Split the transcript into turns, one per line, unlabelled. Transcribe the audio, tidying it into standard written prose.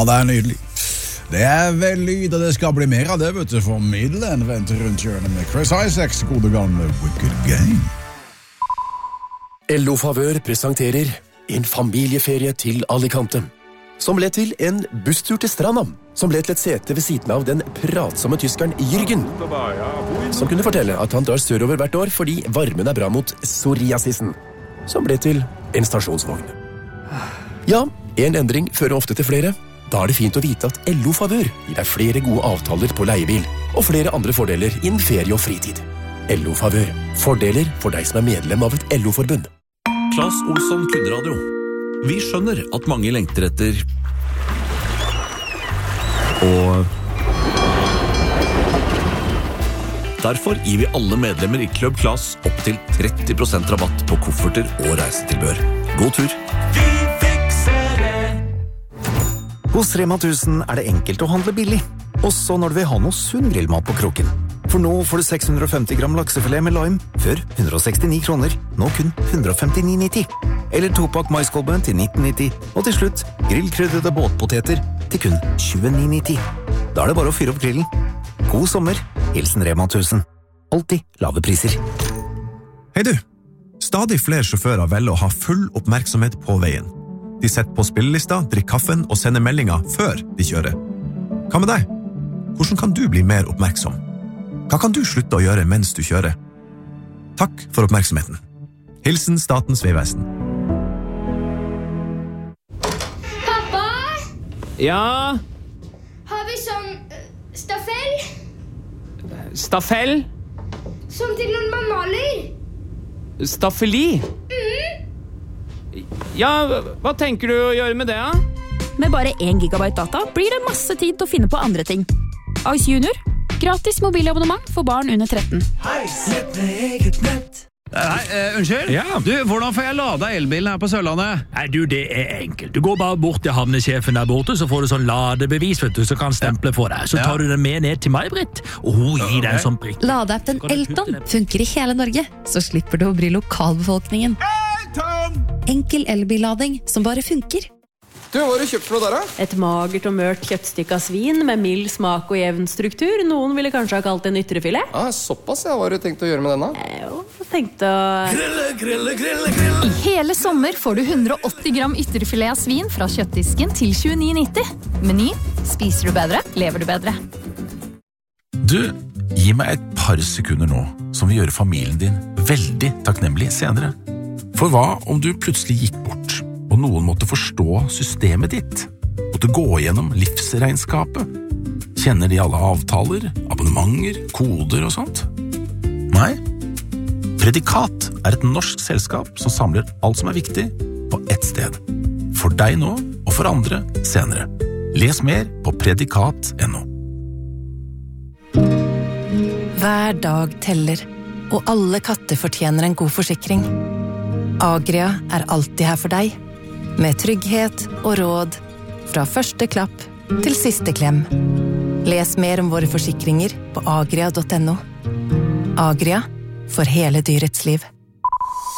det nydelig. Det vel lyd, og det skal bli mer av det, vet du, for middelen venter rundt hjørnet med Chris Isaacs gode gamle Wicked Game.
LO Favør presenterer en familieferie til Alicante, som ble til en busstur til stranda, som ble til et sete ved siden av den pratsomme tyskeren Jürgen, som kunne fortelle at han drar sørover hvert år fordi varmen bra mot psoriasisen, som ble til en stasjonsvogn. Ja, en endring fører ofte til flere. Da det fint å vite at LO Favør gir deg flere gode avtaler på leiebil, og flere andre fordeler innen ferie og fritid. LO Favør. Fordeler for deg som medlem av et LO-forbund.
Claes Olsson Kundradio. Vi skjønner at mange lengter etter og derfor gir vi alle medlemmer i Club Claes opp til 30% rabatt på kofferter og reisetilbør. God tur! Vi fikser det!
Hos Rema 1000 det enkelt å handle billig, også når du vil ha noe sunn grillmat på kroken. For nå får du 650 gram laksefilet med lime, før 169 kroner, nå kun 159,90. Eller 2-pakk maiskolbe til 19,90, og til slutt grillkrydrede båtpoteter til kun 29,90. Da det bare å fyre opp grillen. God sommer, hilsen Rema 1000. Alltid lave priser.
Hei du! Stadig flere sjåfører velger å ha full oppmerksomhet på veien. De setter på spillelista, drikker kaffen og sender meldinger før de kjører. Hva med deg? Hvordan kan du bli mer oppmerksom? Hva kan du slutte å gjøre mens du kjører? Takk for oppmerksomheten. Hilsen Statens Vegvesen.
Pappa?
Ja?
Har vi sånn staffell?
Staffell?
Som til når man maler?
Staffeli? Ja, hva tenker du å gjøre med det, da?
Med bare 1 gigabyte data blir det masse tid til å finne på andre ting. Ice Junior. Gratis mobilabonnement for barn under 13.
Unnskyld?
Ja.
Du, hvordan får jeg lada elbilen her på Sørlandet?
Nei, du, det enkelt. Du går bare bort til havnesjefen der borte, så får du sånn ladebevis, vet du, så kan stemple for deg. Så tar du den med ned til May-Britt, og hun gir deg en sånn prikk.
Ladeappen Elton funker i hele Norge, så slipper du å bry lokalbefolkningen. Enkel elbillading som bare funker.
Du, hva har du kjøpt for noe der, da?
Et magert og mørt kjøttstykke av svin med mild smak og jevn struktur. Noen ville kanskje ha kalt det en ytrefilet.
Såpass, ja. Hva har du tenkt å gjøre med denne?
Jeg tenkte å...
I hele sommer får du 180 gram ytterfilet av svin fra kjøttdisken til 29,90. Meny. Spiser du bedre, lever du bedre.
Du, gi meg et par sekunder nå, som vil gjøre familien din veldig takknemlig senere. For hva om du plutselig gikk bort, og noen måtte forstå systemet ditt, måtte gå gjennom livsregnskapet? Kjenner de alle avtaler, abonnementer, koder og sånt? Nei? Predikat et norsk selskap som samler alt som viktig på ett sted. For deg nå, og for andre senere. Les mer på predikat.no.
Hver dag teller, og alle katter fortjener en god forsikring. Agria alltid her for deg, med trygghet og råd fra første klapp til siste klem. Les mer om våre forsikringer på agria.no. Agria, for hele dyrets liv.